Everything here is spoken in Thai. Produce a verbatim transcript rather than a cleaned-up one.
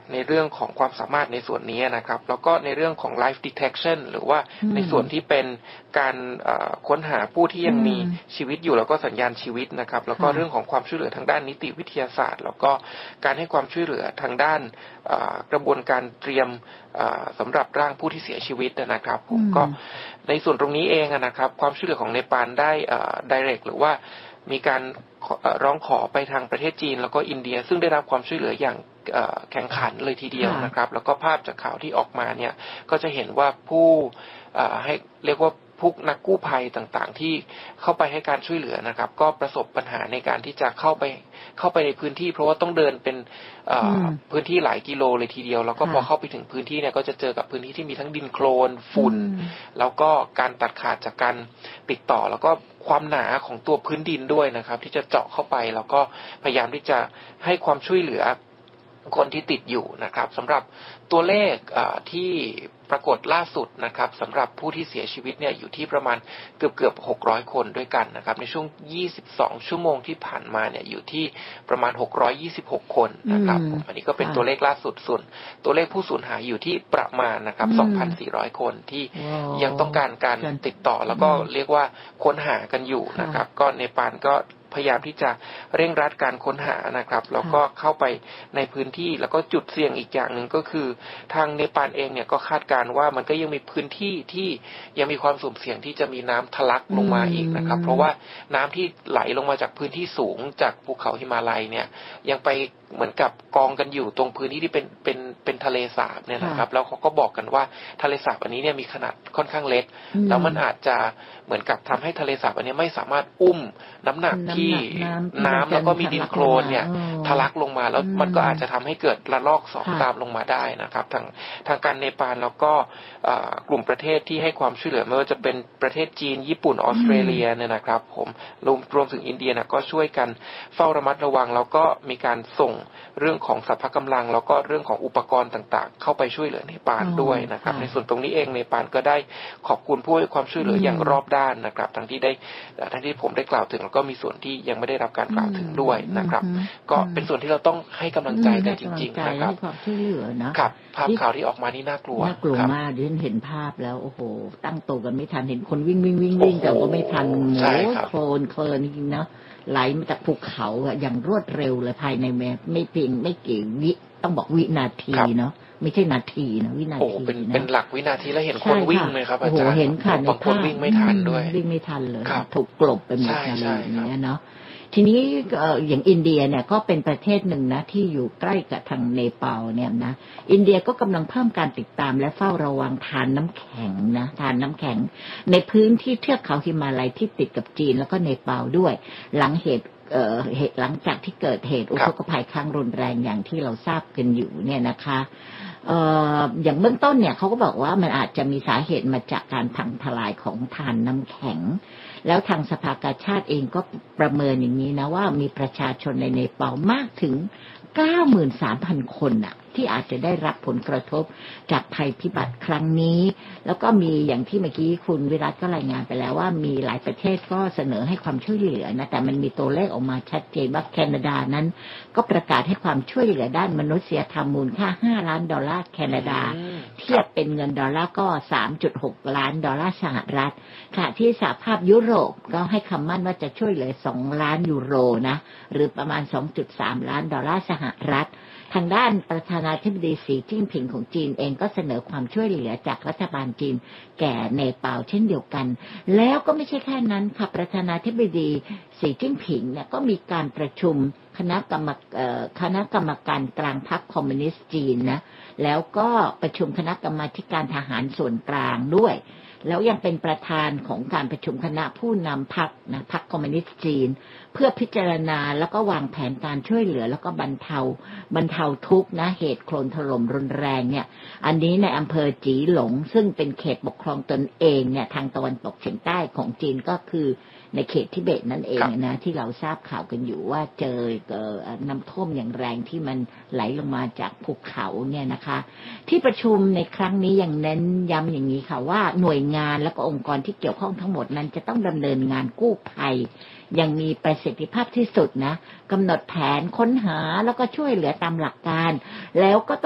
ในเรื่องของความสามารถในส่วนนี้นะครับแล้วก็ในเรื่องของ life detection หรือว่าในส่วนที่เป็นการค้นหาผู้ที่ยังมีชีวิตอยู่แล้วก็สัญญาณชีวิตนะครับแล้วก็เรื่องของความช่วยเหลือทางด้านนิติวิทยาศาสตร์แล้วก็การให้ความช่วยเหลือทางด้านกระบวนการเตรียมสำหรับร่างผู้ที่เสียชีวิตนะครับผมก็ในส่วนตรงนี้เองนะครับความช่วยเหลือของเนปาลได้ direct หรือว่ามีการร้องขอไปทางประเทศจีนแล้วก็อินเดียซึ่งได้รับความช่วยเหลืออย่างแข่งขันเลยทีเดียวนะครับแล้วก็ภาพจากข่าวที่ออกมาเนี่ยก็จะเห็นว่าผู้ให้เรียกว่าพวกนักกู้ภัยต่างๆที่เข้าไปให้การช่วยเหลือนะครับก็ประสบปัญหาในการที่จะเข้าไปเข้าไปในพื้นที่เพราะว่าต้องเดินเป็นพื้นที่หลายกิโลเลยทีเดียวแล้วก็พอเข้าไปถึงพื้นที่เนี่ยก็จะเจอกับพื้นที่ที่มีทั้งดินโคลนฝุ่นแล้วก็การตัดขาดจากการติดต่อแล้วก็ความหนาของตัวพื้นดินด้วยนะครับที่จะเจาะเข้าไปแล้วก็พยายามที่จะให้ความช่วยเหลือคนที่ติดอยู่นะครับสำหรับตัวเลขที่ปรากฏล่าสุดนะครับสำหรับผู้ที่เสียชีวิตเนี่ยอยู่ที่ประมาณเกือบเกือบหกร้อยคนด้วยกันนะครับในช่วงยี่สิบสองชั่วโมงที่ผ่านมาเนี่ยอยู่ที่ประมาณหกร้อยยี่สิบหกคนนะครับอันนี้ก็เป็นตัวเลขล่าสุดส่วนตัวเลขผู้สูญหายอยู่ที่ประมาณนะครับ สองพันสี่ร้อย คนที่ยังต้องการการติดต่อแล้วก็เรียกว่าค้นหากันอยู่นะครับก็เนปาลก็พยายามที่จะเร่งรัดการค้นหานะครับแล้วก็เข้าไปในพื้นที่แล้วก็จุดเสี่ยงอีกอย่างหนึ่งก็คือทางเนปาลเองเนี่ยก็คาดการณ์ว่ามันก็ยังมีพื้นที่ที่ยังมีความสุ่มเสี่ยงที่จะมีน้ำทะลักลงมาอีกนะครับเพราะว่าน้ำที่ไหลลงมาจากพื้นที่สูงจากภูเขาหิมาลัยเนี่ยยังไปเหมือนกับกองกันอยู่ตรงพื้นที่ที่เป็นเป็นเป็นทะเลสาบเนี่ยนะครับแล้วเขาก็บอกกันว่าทะเลสาบอันนี้เนี่ยมีขนาดค่อนข้างเล็กแล้วมันอาจจะเหมือนกับทำให้ทะเลสาบอันนี้ไม่สามารถอุ้มน้ำหนักที่น้ำแล้วก็มีดินโคลนเนี่ยทะลักลงมาแล้วมันก็อาจจะทำให้เกิดระลอกสองตามลงมาได้นะครับทางทางการเนปาลแล้วก็กลุ่มประเทศที่ให้ความช่วยเหลือไม่ว่าจะเป็นประเทศจีนญี่ปุ่นออสเตรเลียเนี่ยนะครับผมรวมรวมถึงอินเดียนะก็ช่วยกันเฝ้าระมัดระวังแล้วก็มีการส่งเรื่องของสรรพกำลังแล้วก็เรื่องของอุปกรณ์ต่างๆเข้าไปช่วยเหลือเนปาลด้วยนะครับในส่วนตรงนี้เองเนปาลก็ได้ขอบคุณผู้ให้ความช่วยเหลืออย่างรอบด้านนะครับทั้งที่ได้ทั้งที่ผมได้กล่าวถึงแล้วก็มีส่วนที่ยังไม่ได้รับการกล่าวถึงด้วยนะครับก็เป็นส่วนที่เราต้องให้กำลังใจกันจริงๆนะครับความช่วยเหลือนะครับภาพข่าวที่ออกมานี่น่ากลัวน่ากลัวมากดิฉันเห็นภาพแล้วโอ้โหตั้งตัวกันไม่ทันเห็นคนวิ่งวิ่งวิ่งวิ่งแต่ก็ไม่ทันโอ้โคลนโคลนจริงๆนะไหลมาจากภูเขาอย่างรวดเร็วเลยภายในแม้ไม่เพียงไม่กี่วิต้องบอกวินาทีเนาะไม่ใช่นาทีนะวินาทีนะเป็นหลักวินาทีแล้วเห็นคนวิ่งเลยครับอาจารย์โอ้โหเห็นค่ะในภาพวิ่งไม่ทันด้วยวิ่งไม่ทันเลยถูกกลบไปหมดเลยอย่างเงี้ยเนาะทีนี้อย่างอินเดียเนี่ยก็เป็นประเทศหนึ่งนะที่อยู่ใกล้กับทางเนปาลเนี่ยนะอินเดียก็กำลังเพิ่มการติดตามและเฝ้าระวังทานน้ำแข็งนะทานน้ำแข็งในพื้นที่เทือกเขาหิมาลัยที่ติดกับจีนแล้วก็เนปาลด้วยหลังเหตุเอ่อเหตุหลังจากที่เกิดเหตุอุทกภัยครั้งรุนแรงอย่างที่เราทราบกันอยู่เนี่ยนะคะเอ่ออย่างเบื้องต้นเนี่ยเขาก็บอกว่ามันอาจจะมีสาเหตุมาจากการพังทลายของทานน้ำแข็งแล้วทางสภากาชาดเองก็ประเมินอย่างนี้นะว่ามีประชาชนในเนปาลมากถึง เก้าหมื่นสามพัน คนน่ะที่อาจจะได้รับผลกระทบจากภัยพิบัติครั้งนี้แล้วก็มีอย่างที่เมื่อกี้คุณวิรัตก็รายงานไปแล้วว่ามีหลายประเทศก็เสนอให้ความช่วยเหลือนะแต่มันมีตัวเลขออกมาชัดเจนว่าแคนาดานั้นก็ประกาศให้ความช่วยเหลือด้านมนุษยธรรมมูลค่าห้าล้านดอลลาร์แคนาดาเทียบเป็นเงินดอลลาร์ก็ สามจุดหก ล้านดอลลาร์สหรัฐขณะที่สหภาพยุโรปก็ให้คำมั่นว่าจะช่วยเหลือสองล้านยูโรนะหรือประมาณ สองจุดสาม ล้านดอลลาร์สหรัฐทางด้านประธานาธิบดีสีจิ้นผิงของจีนเองก็เสนอความช่วยเหลือจากรัฐบาลจีนแก่เนปาลเช่นเดียวกันแล้วก็ไม่ใช่แค่นั้นค่ะประธานาธิบดีสีจิ้นผิงเนี่ยก็มีการประชุมคณะกรรมคณะกรรมการกลางพรรคคอมมิวนิสต์จีนนะแล้วก็ประชุมคณะกรรมาการทหารส่วนกลางด้วยแล้วยังเป็นประธานของการประชุมคณะผู้นำพรรคนะพรรคคอมมิวนิสต์จีนเพื่อพิจารณาแล้วก็วางแผนการช่วยเหลือแล้วก็บรรเทาบรรเทาทุกข์นะเหตุโคลนถล่มรุนแรงเนี่ยอันนี้ในอำเภอจีหลงซึ่งเป็นเขตปกครองตนเองเนี่ยทางตะวันตกเฉียงใต้ของจีนก็คือในเขตทิเบตนั่นเองนะที่เราทราบข่าวกันอยู่ว่าเจอน้ำท่วมอย่างแรงที่มันไหลลงมาจากภูเขาเนี่ยนะคะที่ประชุมในครั้งนี้ยังเน้นย้ำอย่างนี้ค่ะว่าหน่วยงานและก็องค์กรที่เกี่ยวข้องทั้งหมดนั้นจะต้องดำเนินงานกู้ภัยอย่างมีประสิทธิภาพที่สุดนะกำหนดแผนค้นหาแล้วก็ช่วยเหลือตามหลักการแล้วก็